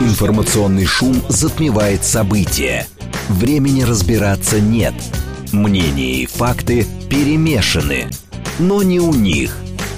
Информационный шум затмевает события. Времени разбираться нет. Мнения и факты перемешаны, но не у них.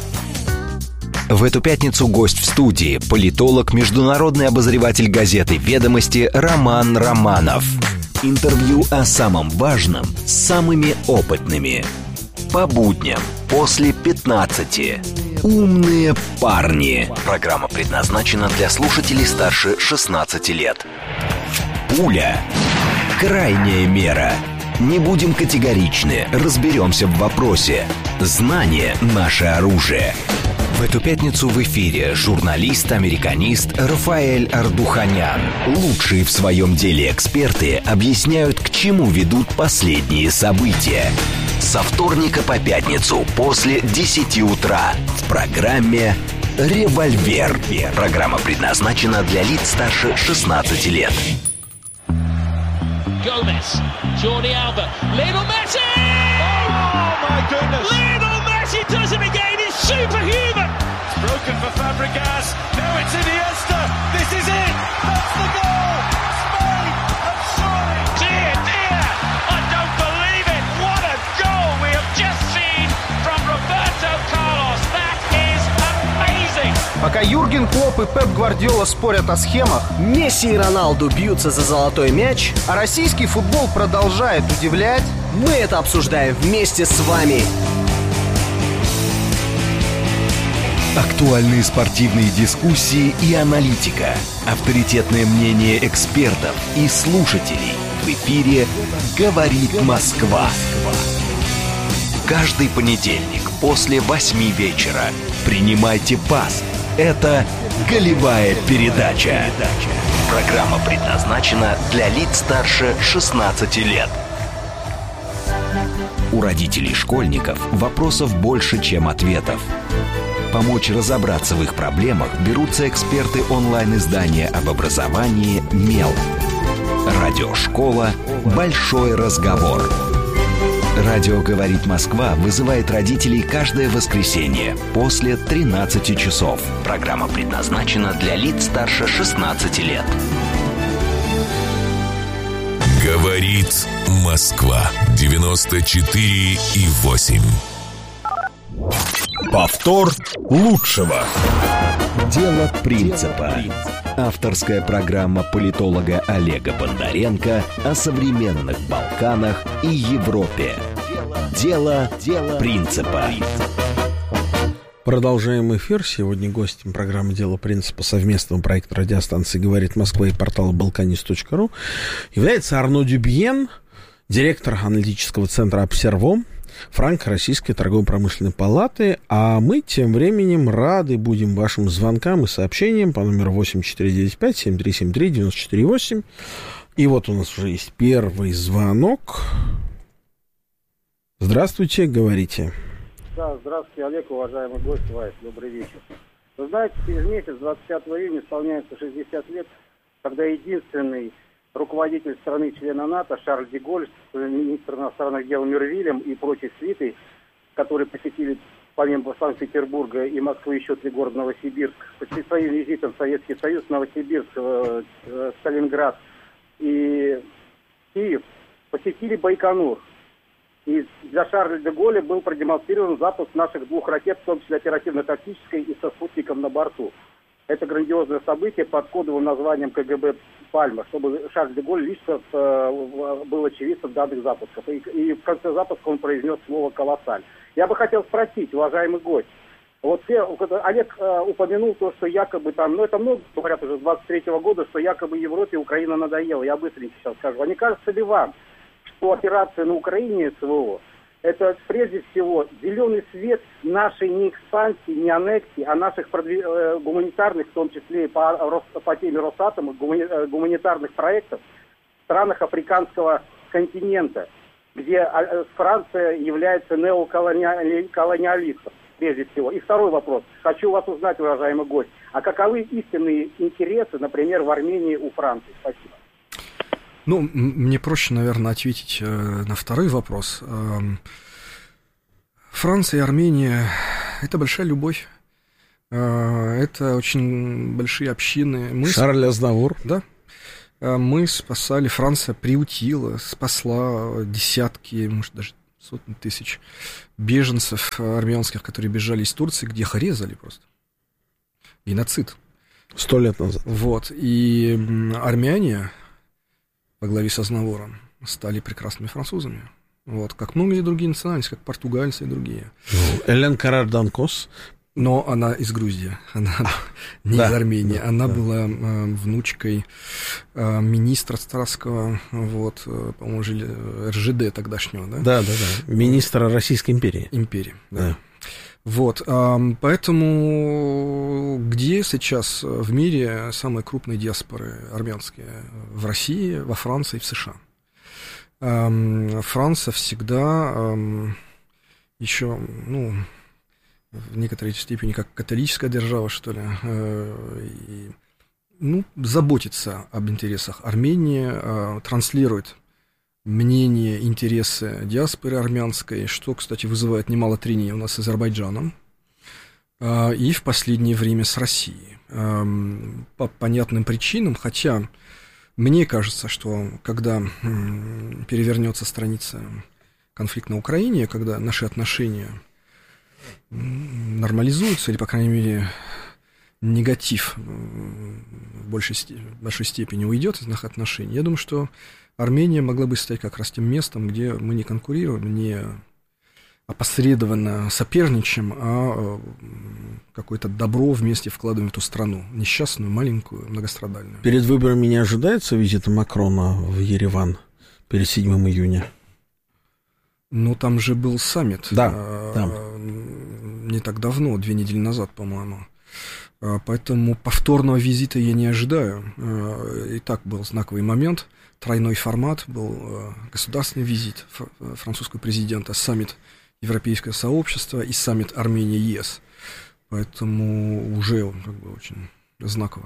В эту пятницу гость в студии – политолог, международный обозреватель газеты «Ведомости» Роман Романов. Интервью о самом важном с самыми опытными. По будням после 15. Умные парни. Программа предназначена для слушателей старше 16 лет. Пуля. Крайняя мера. Не будем категоричны, разберемся в вопросе. Знание – наше оружие. В эту пятницу в эфире журналист-американист Рафаэль Ардуханян. Лучшие в своем деле эксперты объясняют, к чему ведут последние события. Со вторника по пятницу после 10 утра в программе «Револьвер». Программа предназначена для лиц старше 16 лет. Gomez, Jordi Alba, Lionel Messi! Oh my goodness! Lionel Messi does it again. It's superhuman. It's broken for Fabregas. Now it's Iniesta. This is it. That's the goal. Spain have scored. Dear, dear, I don't believe it. What a goal we have just seen from Roberto Carlos. That is amazing. Пока Юрген Клопп и Пеп Гвардиола спорят о схемах, Месси и Роналду бьются за золотой мяч, а российский футбол продолжает удивлять, мы это обсуждаем вместе с вами. Актуальные спортивные дискуссии и аналитика. Авторитетное мнение экспертов и слушателей. В эфире «Говорит Москва». Каждый понедельник после 8 вечера. Принимайте пас. Это «Голевая передача». Программа предназначена для лиц старше 16 лет. У родителей школьников вопросов больше, чем ответов. Помочь разобраться в их проблемах берутся эксперты онлайн-издания об образовании «Мел». Радиошкола «Большой разговор». Радио «Говорит Москва» вызывает родителей каждое воскресенье после 13 часов. Программа предназначена для лиц старше 16 лет. «Говорит Москва» 94,8. Повтор лучшего. Дело принципа. Авторская программа политолога Олега Бондаренко о современных Балканах и Европе. Дело принципа. Продолжаем эфир. Сегодня гостем программы «Дело принципа» совместного проекта радиостанции «Говорит Москва» и портала balkanist.ru является Арно Дюбьен, директор аналитического центра «Обсерво», Франко-Российской торгово-промышленной палаты, а мы тем временем рады будем вашим звонкам и сообщениям по номеру 8495-7373-94-8. И вот у нас уже есть первый звонок. Здравствуйте, говорите. Да, здравствуйте, Олег, уважаемый гость, Вайс, добрый вечер. Вы знаете, через месяц, 25 июня, исполняется 60 лет, когда единственный руководитель страны-члена НАТО Шарль де Голль, министр иностранных дел Мервилем и прочей свитой, которые посетили помимо Санкт-Петербурга и Москвы еще 3 города Новосибирск, почти своим визитом в Советский Союз, Новосибирск, Сталинград и Киев, посетили Байконур. И для Шарля де Голля был продемонстрирован запуск наших 2 ракет, в том числе оперативно-тактической и со спутником на борту. Это грандиозное событие под кодовым названием КГБ «Пальма», чтобы Шарль де Голль лично был очевидцем данных запусков. И в конце запуска он произнес слово «колоссаль». Я бы хотел спросить, уважаемый гость, вот Олег упомянул то, что якобы там, это много говорят уже с 23-го года, что якобы Европе Украина надоела. Я быстренько сейчас скажу. А не кажется ли вам, что операция на Украине СВО – это прежде всего зеленый свет нашей не экспансии, не аннексии, а наших гуманитарных, в том числе по теме Росатома, гуманитарных проектов в странах африканского континента, где Франция является неоколониалистом, прежде всего. И второй вопрос. Хочу вас узнать, уважаемый гость, а каковы истинные интересы, например, в Армении у Франции? Спасибо. Ну, мне проще, наверное, ответить на второй вопрос. Франция и Армения – это большая любовь. Это очень большие общины. Шарль Азнавур. Да. Мы спасали, Франция приутила, спасла десятки, может, даже сотни тысяч беженцев армянских, которые бежали из Турции, где их резали просто. Геноцид. 100 лет назад. Вот. И армяне во главе с Азнавуром стали прекрасными французами. Вот. Как многие другие национальности, как португальцы и другие. Элен Карар-Данкос. Но она из Грузии, она не из Армении. Она была внучкой министра царского, вот, по-моему, РЖД тогдашнего, да? Да. Министра Российской империи. Да. Вот, поэтому где сейчас в мире самые крупные диаспоры армянские? В России, во Франции и в США. Франция всегда еще, в некоторой степени как католическая держава, что ли, заботится об интересах Армении, транслирует мнение, интересы диаспоры армянской, что, кстати, вызывает немало трений у нас с Азербайджаном, и в последнее время с Россией. По понятным причинам, хотя мне кажется, что когда перевернется страница конфликта на Украине, когда наши отношения нормализуются, или, по крайней мере, негатив в большей степени уйдет из наших отношений, я думаю, что Армения могла бы стать как раз тем местом, где мы не конкурируем, не опосредованно соперничаем, а какое-то добро вместе вкладываем в эту страну, несчастную, маленькую, многострадальную. Перед выборами не ожидается визита Макрона в Ереван перед 7 июня? Там же был саммит. Да. Не так давно, 2 недели назад, по-моему. Поэтому повторного визита я не ожидаю. И так был знаковый момент. Тройной формат, был государственный визит французского президента, саммит Европейского сообщества и саммит Армения-ЕС. Поэтому уже очень знаково.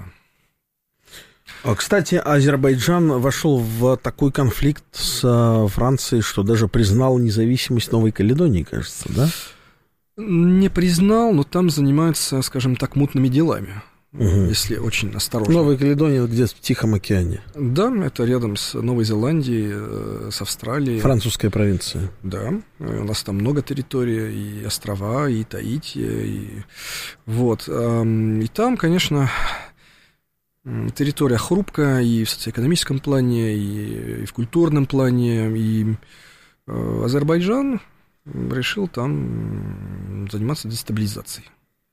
Кстати, Азербайджан вошел в такой конфликт с Францией, что даже признал независимость Новой Каледонии, кажется, да? Не признал, но там занимаются, скажем так, мутными делами, если очень осторожно. Новая Каледония где-то в Тихом океане. Да, это рядом с Новой Зеландией, с Австралией. Французская провинция. Да, у нас там много территорий, и острова, и Таити, и вот. И там, конечно, территория хрупкая и в социоэкономическом плане, и в культурном плане, и Азербайджан решил там заниматься дестабилизацией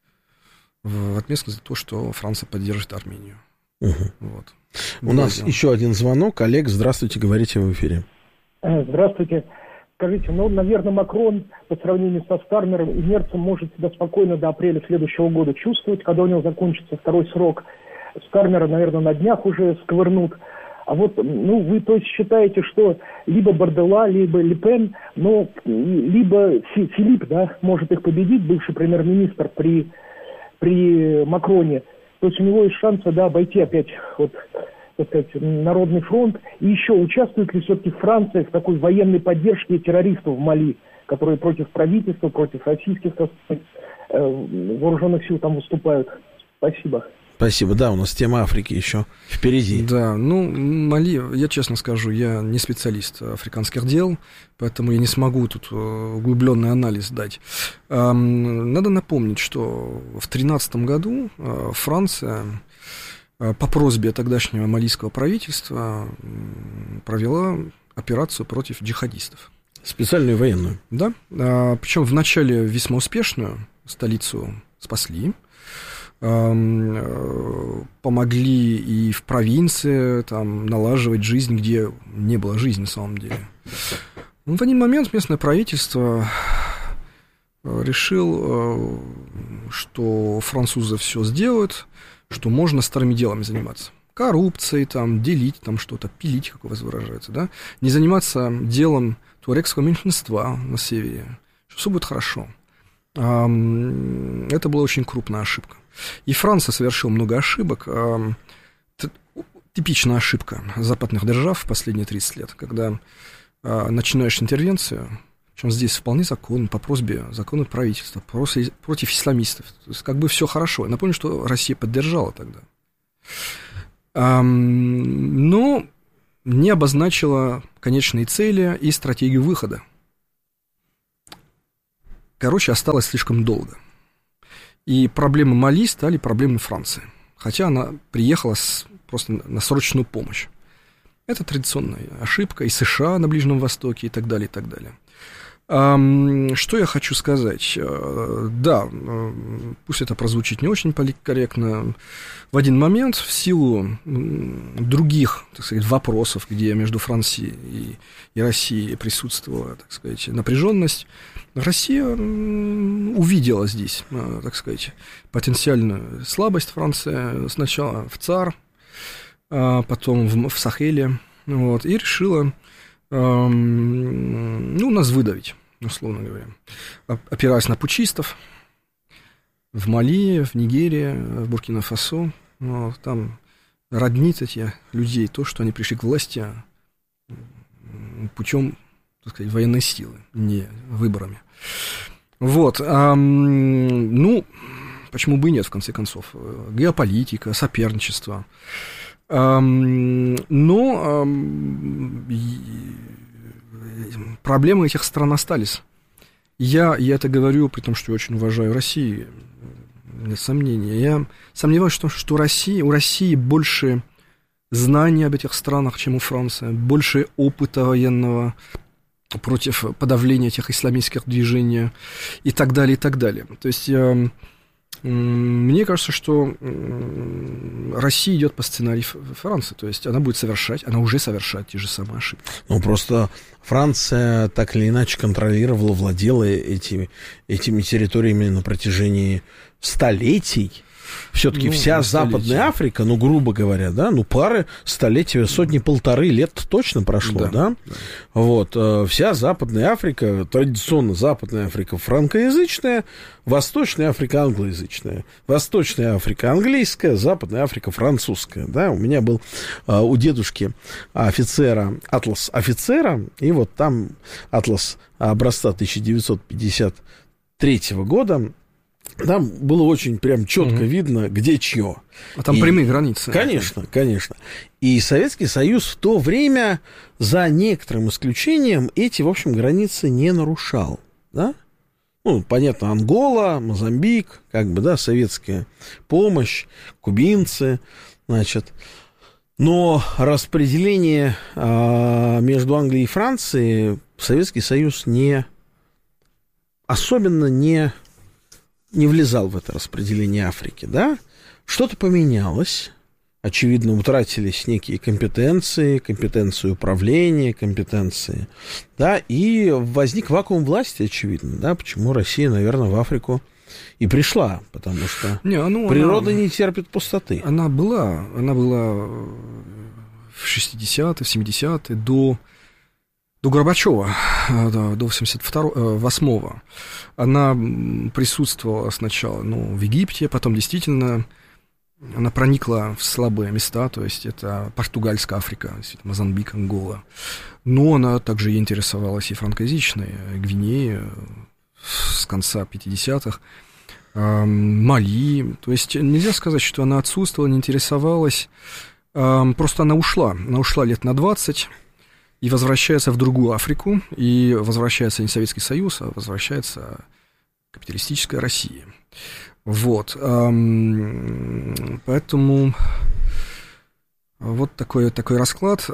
в ответственность за то, что Франция поддержит Армению. Вот. У нас еще один звонок. Олег, здравствуйте, говорите в эфире. Здравствуйте. Скажите, наверное, Макрон по сравнению со Стармером и Мерцем может себя спокойно до апреля следующего года чувствовать, когда у него закончится второй срок. Стармера, наверное, на днях уже сковырнут. А вот, вы, то есть, считаете, что либо Бордела, либо Ле Пен, либо Филипп, да, может их победить, бывший премьер-министр при Макроне. То есть у него есть шансы, да, обойти опять, так сказать, Народный фронт. И еще участвует ли все-таки Франция в такой военной поддержке террористов в Мали, которые против правительства, против российских вооруженных сил там выступают? Спасибо. Спасибо. Да, у нас тема Африки еще впереди. Да, Мали, я честно скажу, я не специалист африканских дел, поэтому я не смогу тут углубленный анализ дать. Надо напомнить, что в 2013 году Франция по просьбе тогдашнего малийского правительства провела операцию против джихадистов. Специальную военную. Да, причем вначале весьма успешную, столицу спасли. Помогли и в провинции там налаживать жизнь, где не было жизни на самом деле. В один момент местное правительство решил, что французы все сделают, что можно старыми делами заниматься. Коррупцией, там, делить, там что-то, пилить, как у вас выражается, да? Не заниматься делом туарегского меньшинства на севере, что все будет хорошо. Это была очень крупная ошибка. И Франция совершила много ошибок. Типичная ошибка западных держав в последние 30 лет, когда начинаешь интервенцию, Причем здесь вполне законно, по просьбе законного правительства, против исламистов. То есть, как бы все хорошо. Я напомню, что Россия поддержала тогда. Но не обозначила конечные цели и стратегию выхода. Короче, осталось слишком долго. И проблемы Мали стали проблемой Франции. Хотя она приехала просто на срочную помощь. Это традиционная ошибка и США на Ближнем Востоке и так далее, и так далее. Что я хочу сказать? Да, пусть это прозвучит не очень политкорректно. В один момент, в силу других, так сказать, вопросов, где между Францией и Россией присутствовала, так сказать, напряженность, Россия увидела здесь, так сказать, потенциальную слабость Франции. Сначала в ЦАР, потом в Сахеле, вот, и решила нас выдавить, условно говоря, опираясь на путчистов в Мали, в Нигерии, в Буркина-Фасо, вот, там роднит этих людей то, что они пришли к власти путем, так сказать, военной силы, не выборами. Вот, почему бы и нет, в конце концов, геополитика, соперничество. Но проблемы этих стран остались. Я это говорю, при том, что я очень уважаю Россию, нет сомнений. Я сомневаюсь, что у России больше знаний об этих странах, чем у Франции, больше опыта военного против подавления этих исламистских движений и так далее, и так далее. То есть мне кажется, что Россия идет по сценарию Франции, то есть она уже совершает те же самые ошибки. Ну, просто Франция так или иначе контролировала, владела этими территориями на протяжении столетий. Все-таки вся Западная Африка, грубо говоря, да, пары столетия, сотни-полторы лет точно прошло, да? Вот, вся Западная Африка, традиционно Западная Африка франкоязычная, Восточная Африка англоязычная, Восточная Африка английская, Западная Африка французская, да, у меня был у дедушки атлас офицера, и вот там атлас образца 1953 года, там было очень прям четко видно, где чье. А там прямые границы. Конечно. И Советский Союз в то время, за некоторым исключением, эти, в общем, границы не нарушал. Да? Понятно, Ангола, Мозамбик, советская помощь, кубинцы, значит. Но распределение между Англией и Францией Советский Союз особенно не влезал в это распределение Африки, да? Что-то поменялось, очевидно, утратились некие компетенции управления, компетенции, да, и возник вакуум власти, очевидно, да, почему Россия, наверное, в Африку и пришла, потому что природа не терпит пустоты. Она была в 60-е, в 70-е, до Горбачева, до 88-го. Она присутствовала сначала, в Египте, потом действительно она проникла в слабые места, то есть это португальская Африка, Мозамбик, Ангола. Но она также и интересовалась и франкоязычной Гвинеей с конца 50-х, Мали. То есть нельзя сказать, что она отсутствовала, не интересовалась, просто она ушла лет на 20, и возвращается в другую Африку, и возвращается не Советский Союз, а возвращается капиталистическая Россия. Вот. Поэтому вот такой расклад.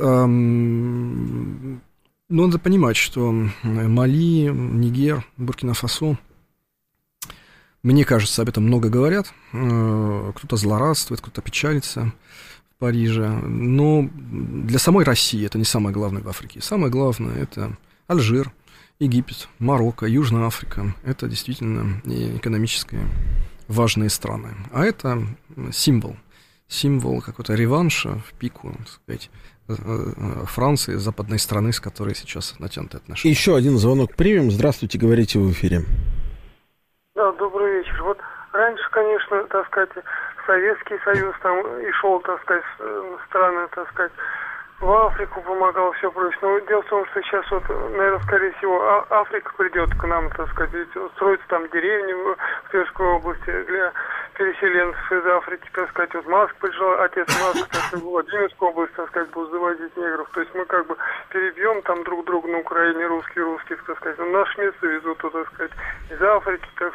Надо понимать, что Мали, Нигер, Буркина-Фасо, мне кажется, об этом много говорят. Кто-то злорадствует, кто-то печалится в Париже. Но для самой России это не самое главное в Африке. Самое главное — это Алжир, Египет, Марокко, Южная Африка. Это действительно экономически важные страны. А это символ какой-то реванша в пику, так сказать, Франции, западной страны, с которой сейчас натянуты отношения. Еще один звонок примем. Здравствуйте, говорите в эфире. Да, добрый вечер. Вот раньше, конечно, так сказать, Советский Союз там и шел, так сказать, страны, так сказать, в Африку помогал, все прочее. Но дело в том, что сейчас вот, наверное, скорее всего, Африка придет к нам, так сказать, ведь строится там деревни в Тверской области для переселенцев из Африки, так сказать. Вот Маск пришел, отец Маск, так сказать, в Владимирскую область, так сказать, будет завозить негров. То есть мы как бы перебьем там друг друга на Украине, русские, так сказать. Но наши места везут, так сказать, из Африки, так